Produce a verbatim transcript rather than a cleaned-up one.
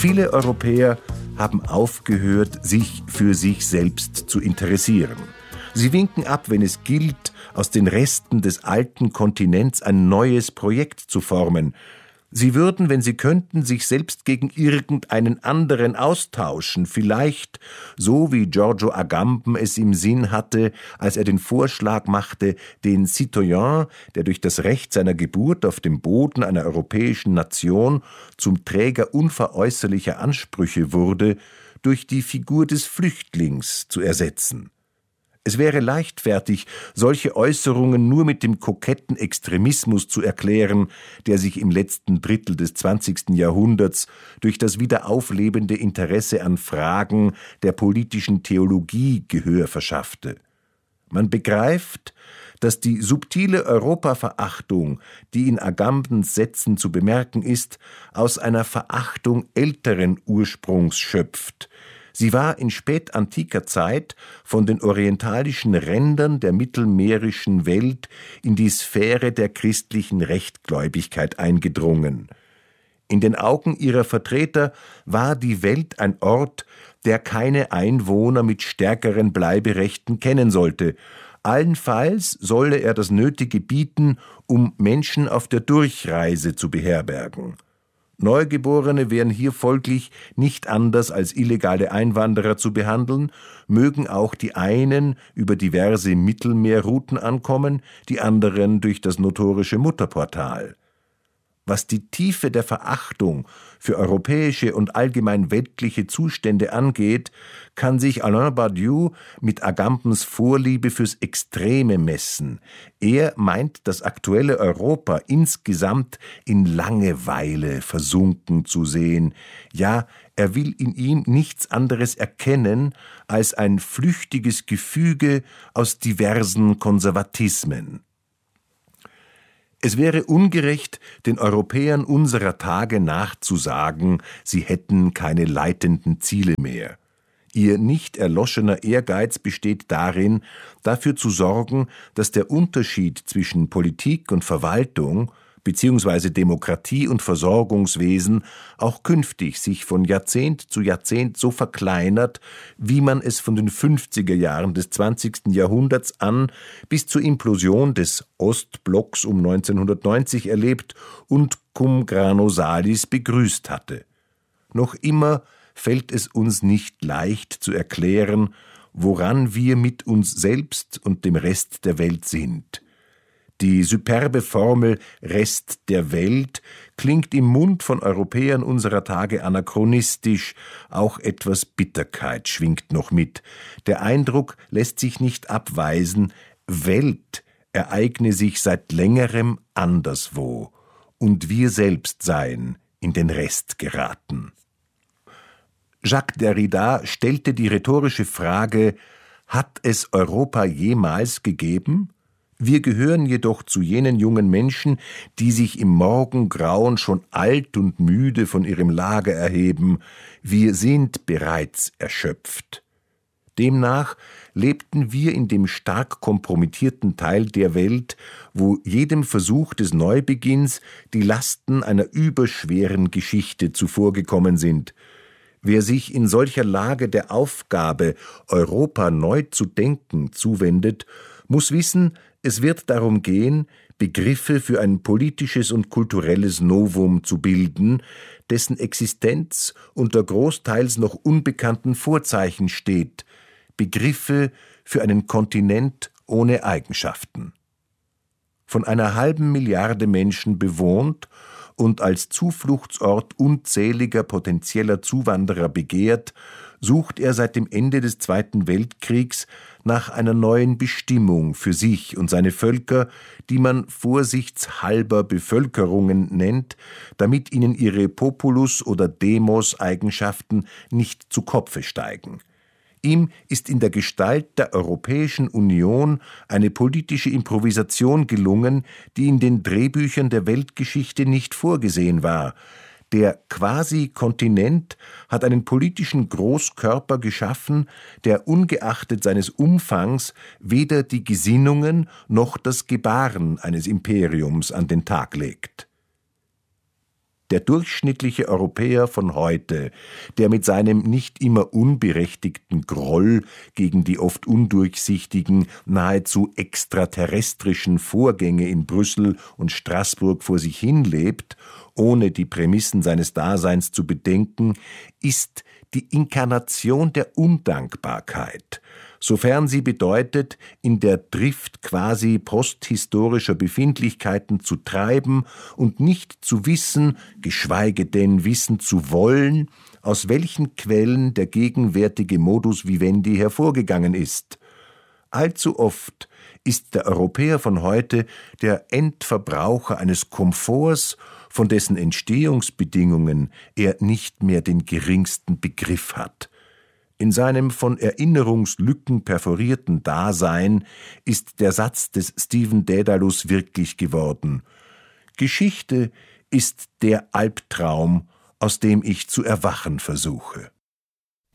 Viele Europäer haben aufgehört, sich für sich selbst zu interessieren. Sie winken ab, wenn es gilt, aus den Resten des alten Kontinents ein neues Projekt zu formen. Sie würden, wenn sie könnten, sich selbst gegen irgendeinen anderen austauschen, vielleicht so wie Giorgio Agamben es im Sinn hatte, als er den Vorschlag machte, den Citoyen, der durch das Recht seiner Geburt auf dem Boden einer europäischen Nation zum Träger unveräußerlicher Ansprüche wurde, durch die Figur des Flüchtlings zu ersetzen. Es wäre leichtfertig, solche Äußerungen nur mit dem koketten Extremismus zu erklären, der sich im letzten Drittel des zwanzigsten Jahrhunderts durch das wiederauflebende Interesse an Fragen der politischen Theologie Gehör verschaffte. Man begreift, dass die subtile Europaverachtung, die in Agambens Sätzen zu bemerken ist, aus einer Verachtung älteren Ursprungs schöpft. Sie war in spätantiker Zeit von den orientalischen Rändern der mittelmeerischen Welt in die Sphäre der christlichen Rechtgläubigkeit eingedrungen. In den Augen ihrer Vertreter war die Welt ein Ort, der keine Einwohner mit stärkeren Bleiberechten kennen sollte. Allenfalls solle er das Nötige bieten, um Menschen auf der Durchreise zu beherbergen. Neugeborene wären hier folglich nicht anders als illegale Einwanderer zu behandeln, mögen auch die einen über diverse Mittelmeerrouten ankommen, die anderen durch das notorische Mutterportal. Was die Tiefe der Verachtung für europäische und allgemein weltliche Zustände angeht, kann sich Alain Badiou mit Agambens Vorliebe fürs Extreme messen. Er meint, das aktuelle Europa insgesamt in Langeweile versunken zu sehen. Ja, er will in ihm nichts anderes erkennen als ein flüchtiges Gefüge aus diversen Konservatismen. Es wäre ungerecht, den Europäern unserer Tage nachzusagen, sie hätten keine leitenden Ziele mehr. Ihr nicht erloschener Ehrgeiz besteht darin, dafür zu sorgen, dass der Unterschied zwischen Politik und Verwaltung bzw. Demokratie und Versorgungswesen auch künftig sich von Jahrzehnt zu Jahrzehnt so verkleinert, wie man es von den fünfziger Jahren des zwanzigsten Jahrhunderts an bis zur Implosion des Ostblocks um neunzehnhundertneunzig erlebt und cum grano salis begrüßt hatte. Noch immer fällt es uns nicht leicht zu erklären, woran wir mit uns selbst und dem Rest der Welt sind. Die superbe Formel »Rest der Welt« klingt im Mund von Europäern unserer Tage anachronistisch, auch etwas Bitterkeit schwingt noch mit. Der Eindruck lässt sich nicht abweisen, Welt ereigne sich seit längerem anderswo, und wir selbst seien in den Rest geraten. Jacques Derrida stellte die rhetorische Frage: Hat es Europa jemals gegeben? Wir gehören jedoch zu jenen jungen Menschen, die sich im Morgengrauen schon alt und müde von ihrem Lager erheben. Wir sind bereits erschöpft. Demnach lebten wir in dem stark kompromittierten Teil der Welt, wo jedem Versuch des Neubeginns die Lasten einer überschweren Geschichte zuvorgekommen sind. Wer sich in solcher Lage der Aufgabe, Europa neu zu denken, zuwendet, muss wissen, es wird darum gehen, Begriffe für ein politisches und kulturelles Novum zu bilden, dessen Existenz unter großteils noch unbekannten Vorzeichen steht, Begriffe für einen Kontinent ohne Eigenschaften. Von einer halben Milliarde Menschen bewohnt und als Zufluchtsort unzähliger potenzieller Zuwanderer begehrt, sucht er seit dem Ende des Zweiten Weltkriegs nach einer neuen Bestimmung für sich und seine Völker, die man vorsichtshalber Bevölkerungen nennt, damit ihnen ihre Populus- oder Demos-Eigenschaften nicht zu Kopfe steigen. Ihm ist in der Gestalt der Europäischen Union eine politische Improvisation gelungen, die in den Drehbüchern der Weltgeschichte nicht vorgesehen war. Der Quasi-Kontinent hat einen politischen Großkörper geschaffen, der ungeachtet seines Umfangs weder die Gesinnungen noch das Gebaren eines Imperiums an den Tag legt. Der durchschnittliche Europäer von heute, der mit seinem nicht immer unberechtigten Groll gegen die oft undurchsichtigen, nahezu extraterrestrischen Vorgänge in Brüssel und Straßburg vor sich hinlebt, ohne die Prämissen seines Daseins zu bedenken, ist die Inkarnation der Undankbarkeit, sofern sie bedeutet, in der Drift quasi posthistorischer Befindlichkeiten zu treiben und nicht zu wissen, geschweige denn wissen zu wollen, aus welchen Quellen der gegenwärtige Modus vivendi hervorgegangen ist. Allzu oft ist der Europäer von heute der Endverbraucher eines Komforts, von dessen Entstehungsbedingungen er nicht mehr den geringsten Begriff hat. In seinem von Erinnerungslücken perforierten Dasein ist der Satz des Stephen Daedalus wirklich geworden: Geschichte ist der Albtraum, aus dem ich zu erwachen versuche.